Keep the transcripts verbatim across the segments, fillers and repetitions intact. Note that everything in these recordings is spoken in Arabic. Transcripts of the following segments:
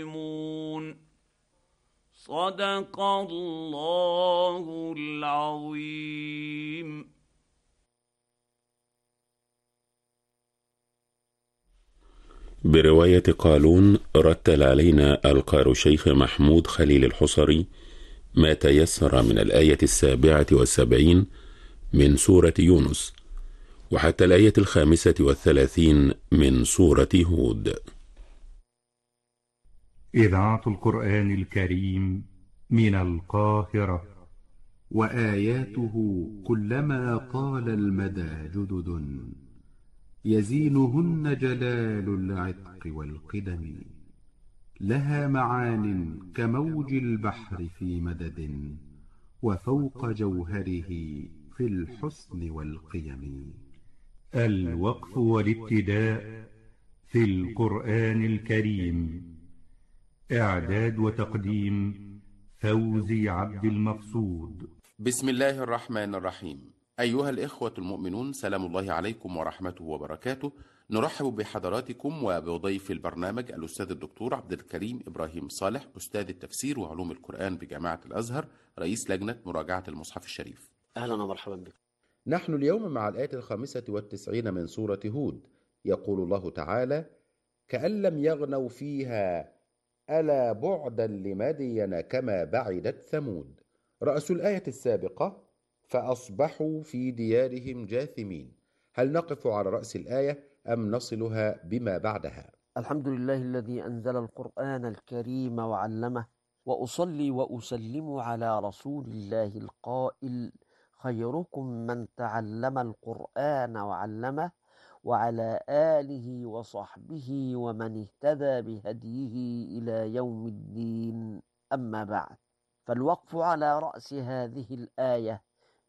صدق الله العظيم. برواية قالون رتل علينا القار الشيخ محمود خليل الحصري ما تيسر من الآية السابعة والسبعين من سورة يونس وحتى الآية الخامسة والثلاثين من سورة هود. إذاعة القرآن الكريم من القاهرة. وآياته كلما طال المدى جدد، يزينهن جلال العتق والقدم. لها معان كموج البحر في مدد، وفوق جوهره في الحسن والقيم. الوقف والابتداء في القرآن الكريم. إعداد وتقديم فوزي عبد المقصود. بسم الله الرحمن الرحيم. أيها الإخوة المؤمنون، سلام الله عليكم ورحمته وبركاته. نرحب بحضراتكم وبضيف البرنامج الأستاذ الدكتور عبد الكريم إبراهيم صالح، أستاذ التفسير وعلوم القرآن بجامعة الأزهر، رئيس لجنة مراجعة المصحف الشريف. أهلا ومرحبا بكم. نحن اليوم مع الآية الخامسة والتسعين من سورة هود. يقول الله تعالى: كأن لم يغنوا فيها ألا بعدا لمدين كما بعدت ثمود. رأس الآية السابقة: فأصبحوا في ديارهم جاثمين. هل نقف على رأس الآية أم نصلها بما بعدها؟ الحمد لله الذي أنزل القرآن الكريم وعلمه، وأصلي وأسلم على رسول الله القائل: خيركم من تعلم القرآن وعلمه، وعلى آله وصحبه ومن اهتدى بهديه إلى يوم الدين. أما بعد، فالوقف على رأس هذه الآية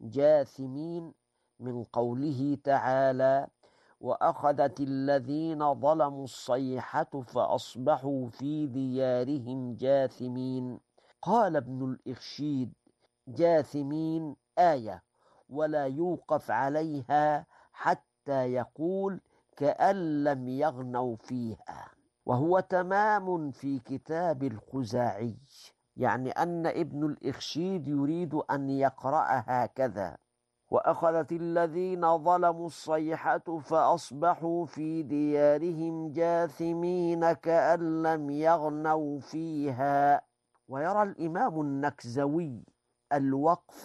جاثمين من قوله تعالى: وأخذت الذين ظلموا الصيحة فأصبحوا في ديارهم جاثمين. قال ابن الإخشيد: جاثمين آية ولا يوقف عليها حتى يقول كأن لم يغنوا فيها، وهو تمام في كتاب الخزاعي، يعني أن ابن الإخشيد يريد أن يقرأ هكذا: وأخذت الذين ظلموا الصيحة فأصبحوا في ديارهم جاثمين كأن لم يغنوا فيها. ويرى الإمام النكزوي الوقف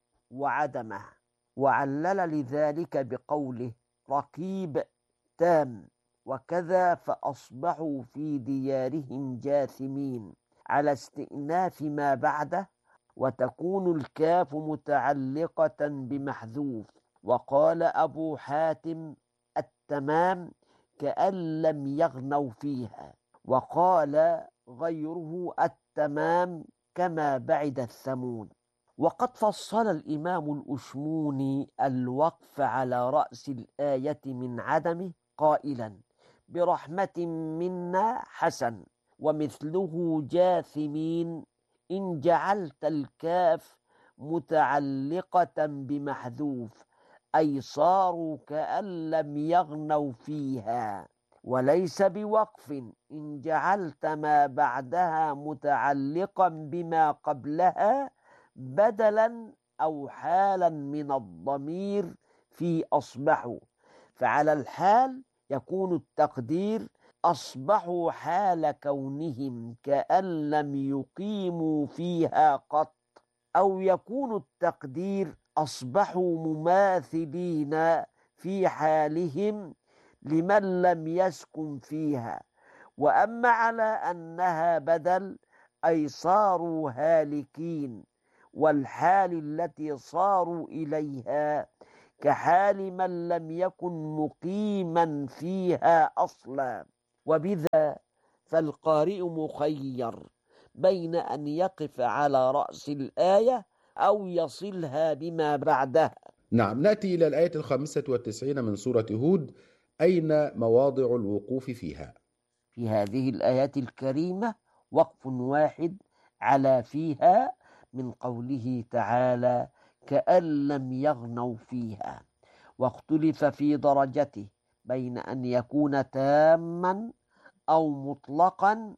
وعدمه، وعلل لذلك بقوله رقيب تام، وكذا فأصبحوا في ديارهم جاثمين على استئناف ما بعده، وتكون الكاف متعلقة بمحذوف. وقال أبو حاتم التمام كأن لم يغنوا فيها، وقال غيره التمام كما بعد الثمود. وقد فصل الإمام الأشموني الوقف على رأس الآية من عدمه قائلا: برحمة منا حسن، ومثله جاثمين إن جعلت الكاف متعلقة بمحذوف، أي صاروا كأن لم يغنوا فيها. وليس بوقف إن جعلت ما بعدها متعلقا بما قبلها بدلا أو حالا من الضمير في أصبحوا، فعلى الحال يكون التقدير أصبحوا حال كونهم كأن لم يقيموا فيها قط، أو يكون التقدير أصبحوا مماثلين في حالهم لمن لم يسكن فيها. وأما على أنها بدل أي صاروا هالكين، والحال التي صاروا إليها كحال من لم يكن مقيما فيها أصلا. وبذا فالقارئ مخير بين أن يقف على رأس الآية أو يصلها بما بعدها. نعم، نأتي إلى الآية الخامسة والتسعين من سورة هود. أين مواضع الوقوف فيها؟ في هذه الآيات الكريمة وقف واحد على فيها من قوله تعالى: كأن لم يغنوا فيها. واختلف في درجته بين أن يكون تاما أو مطلقا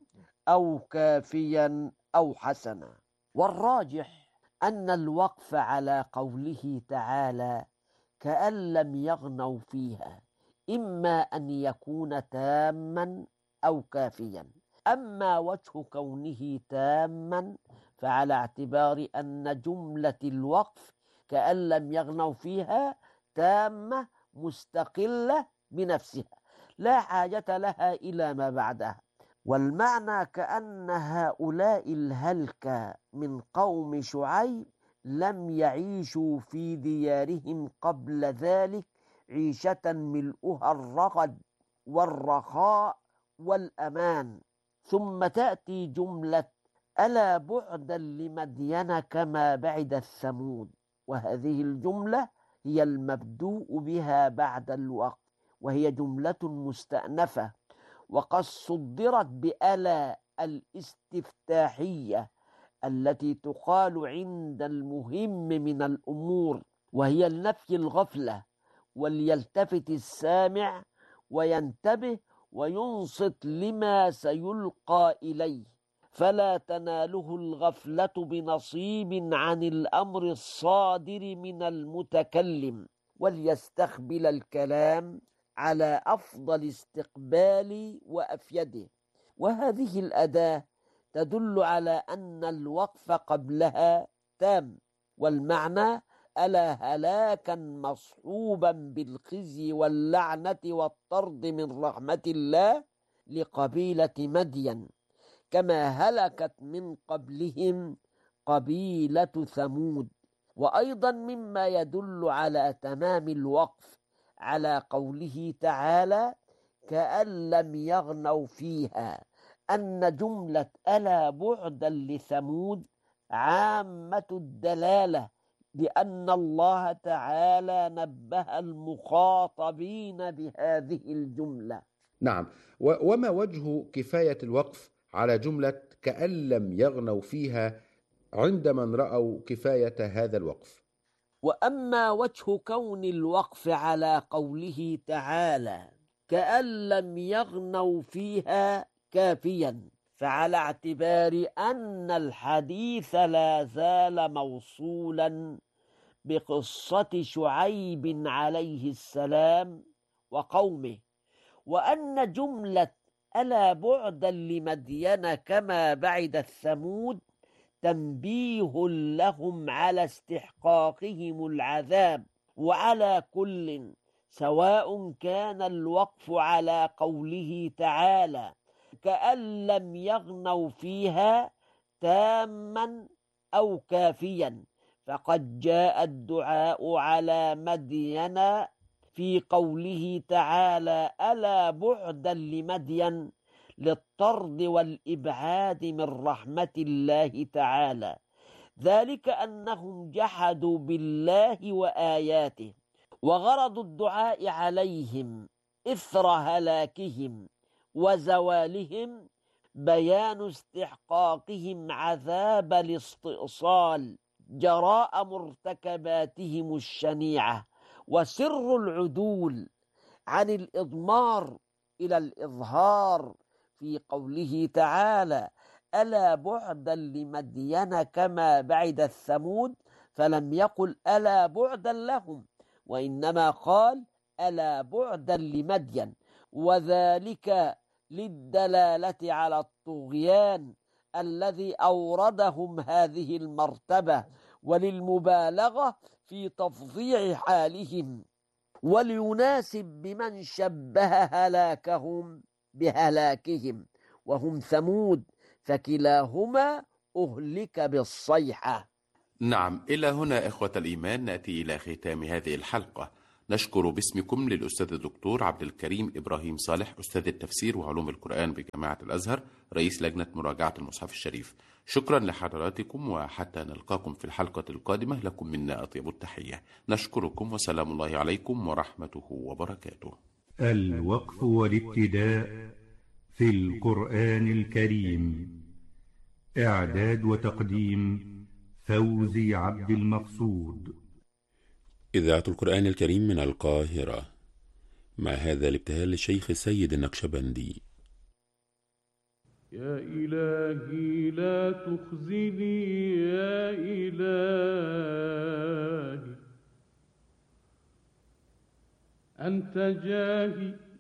أو كافيا أو حسنا. والراجح أن الوقف على قوله تعالى كأن لم يغنوا فيها إما أن يكون تاما أو كافيا. أما وجه كونه تاما فعلى اعتبار أن جملة الوقف كأن لم يغنوا فيها تامة مستقلة بنفسها لا حاجة لها إلى ما بعدها. والمعنى كأن هؤلاء الهلكة من قوم شعيب لم يعيشوا في ديارهم قبل ذلك عيشة ملؤها الرغد والرخاء والأمان. ثم تأتي جملة ألا بعدا لمدين كما بعد الثمود، وهذه الجملة هي المبدوء بها بعد الوقت، وهي جملة مستأنفة، وقد صدرت بألا الاستفتاحية التي تقال عند المهم من الأمور، وهي النفي الغفلة، وليلتفت السامع وينتبه وينصت لما سيلقى إليه، فلا تناله الغفلة بنصيب عن الأمر الصادر من المتكلم، وليستقبل الكلام على أفضل استقبال وأفيده. وهذه الأداة تدل على أن الوقف قبلها تام، والمعنى ألا هلاكا مصحوبا بالخزي واللعنة والطرد من رحمة الله لقبيلة مدين، كما هلكت من قبلهم قبيلة ثمود. وأيضا مما يدل على تمام الوقف على قوله تعالى كأن لم يغنوا فيها أن جملة ألا بعدا لثمود عامة الدلالة، لأن الله تعالى نبه المخاطبين بهذه الجملة. نعم، وما وجه كفاية الوقف على جملة كأن لم يغنوا فيها عند من رأوا كفاية هذا الوقف؟ وأما وجه كون الوقف على قوله تعالى كأن لم يغنوا فيها كافيا، فعلى اعتبار أن الحديث لا زال موصولا بقصة شعيب عليه السلام وقومه، وأن جملة ألا بعدا لمدين كما بعد الثمود تنبيه لهم على استحقاقهم العذاب. وعلى كل سواء كان الوقف على قوله تعالى كأن لم يغنوا فيها تاما أو كافيا، فقد جاء الدعاء على مدين في قوله تعالى ألا بعدا لمدين للطرد والإبعاد من رحمة الله تعالى، ذلك أنهم جحدوا بالله وآياته. وغرض الدعاء عليهم إثر هلاكهم وزوالهم بيان استحقاقهم عذاب الاستئصال جراء مرتكباتهم الشنيعة، وسر العدول عن الإضمار إلى الإظهار في قوله تعالى ألا بعدا لمدين كما بعد الثمود، فلم يقل ألا بعدا لهم، وإنما قال ألا بعدا لمدين، وذلك للدلالة على الطغيان الذي أوردهم هذه المرتبة، وللمبالغة في تفظيع حالهم، وليناسب بمن شبه هلاكهم بهلاكهم وهم ثمود، فكلاهما أهلك بالصيحة. نعم، إلى هنا إخوة الإيمان نأتي إلى ختام هذه الحلقة. نشكر باسمكم للأستاذ الدكتور عبد الكريم إبراهيم صالح، أستاذ التفسير وعلوم القرآن بجامعة الأزهر، رئيس لجنة مراجعة المصحف الشريف. شكرا لحضراتكم، وحتى نلقاكم في الحلقة القادمة لكم منا أطيب التحية. نشكركم، وسلام الله عليكم ورحمته وبركاته. الوقف والابتداء في القرآن الكريم، إعداد وتقديم فوزي عبد المقصود. إذاعة القرآن الكريم من القاهرة، مع هذا الابتهال للشيخ سيد النقشبندي. يا إلهي لا تخزني يا إلهي أنت جاهي